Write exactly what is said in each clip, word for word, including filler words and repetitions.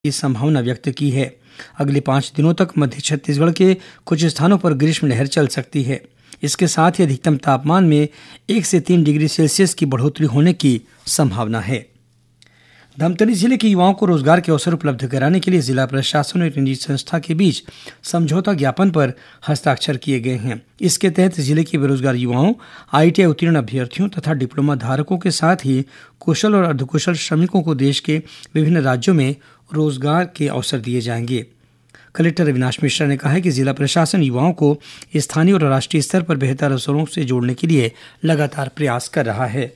की संभावना व्यक्त की है। अगले पाँच दिनों तक मध्य छत्तीसगढ़ के कुछ स्थानों पर ग्रीष्म लहर चल सकती है। इसके साथ ही अधिकतम तापमान में एक से तीन डिग्री सेल्सियस की बढ़ोतरी होने की संभावना है। धमतरी जिले के युवाओं को रोजगार के अवसर उपलब्ध कराने के लिए जिला प्रशासन और एक निजी संस्था के बीच समझौता ज्ञापन पर हस्ताक्षर किए गए हैं। इसके तहत जिले के बेरोजगार युवाओं, आईटीआई उत्तीर्ण अभ्यर्थियों तथा डिप्लोमा धारकों के साथ ही कुशल और अर्धकुशल श्रमिकों को देश के विभिन्न राज्यों में रोजगार के अवसर दिए जाएंगे। कलेक्टर अविनाश मिश्रा ने कहा है कि जिला प्रशासन युवाओं को स्थानीय और राष्ट्रीय स्तर पर बेहतर अवसरों से जोड़ने के लिए लगातार प्रयास कर रहा है।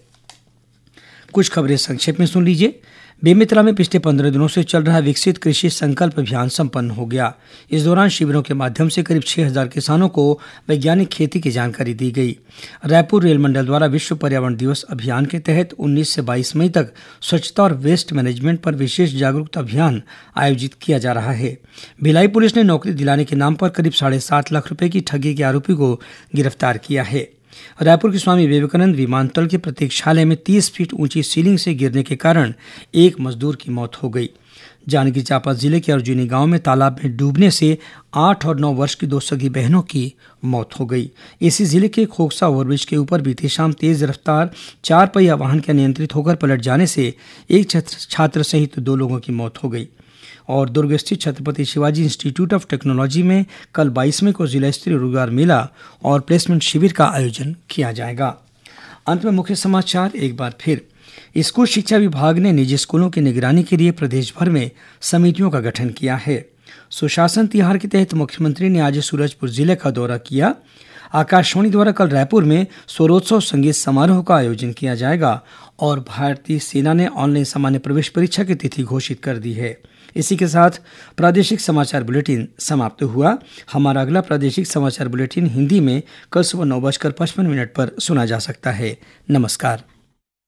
कुछ खबरें संक्षेप में सुन लीजिए। बेमेतरा में पिछले पंद्रह दिनों से चल रहा विकसित कृषि संकल्प अभियान संपन्न हो गया। इस दौरान शिविरों के माध्यम से करीब छह हजार किसानों को वैज्ञानिक खेती की जानकारी दी गई। रायपुर रेल मंडल द्वारा विश्व पर्यावरण दिवस अभियान के तहत उन्नीस से बाईस मई तक स्वच्छता और वेस्ट मैनेजमेंट पर विशेष जागरूकता अभियान आयोजित किया जा रहा है। भिलाई पुलिस ने नौकरी दिलाने के नाम पर करीब साढ़े सात लाख रुपए की ठगी के आरोपी को गिरफ्तार किया है। रायपुर के स्वामी विवेकानंद विमानतल के प्रतीक्षालय में तीस फीट ऊंची सीलिंग से गिरने के कारण एक मजदूर की मौत हो गई। जांजगीर चांपा जिले के अर्जुनी गांव में तालाब में डूबने से आठ और नौ वर्ष की दो सगी बहनों की मौत हो गई। इसी जिले के खोखसा ओवरब्रिज के ऊपर बीती शाम तेज रफ्तार चार पहिया वाहन के अनियंत्रित होकर पलट जाने से एक छात्र सहित दो लोगों की मौत हो गई। और दुर्ग स्थित Chhatrapati Shivaji institute of technology में कल बाईस मई को जिला स्तरीय रोजगार मेला और प्लेसमेंट शिविर का आयोजन किया जाएगा। अंत में मुख्य समाचार एक बार फिर। स्कूल शिक्षा विभाग ने निजी स्कूलों की निगरानी के लिए प्रदेश भर में समितियों का गठन किया है। सुशासन तिहार के तहत मुख्यमंत्री ने आज सूरजपुर जिले का दौरा किया। आकाशवाणी द्वारा कल रायपुर में स्वरोत्सव संगीत समारोह का आयोजन किया जाएगा और भारतीय सेना ने ऑनलाइन सामान्य प्रवेश परीक्षा की तिथि घोषित कर दी है। इसी के साथ प्रादेशिक समाचार बुलेटिन समाप्त हुआ। हमारा अगला प्रादेशिक समाचार बुलेटिन हिंदी में कल सुबह नौ बजकर पचपन मिनट पर सुना जा सकता है। नमस्कार।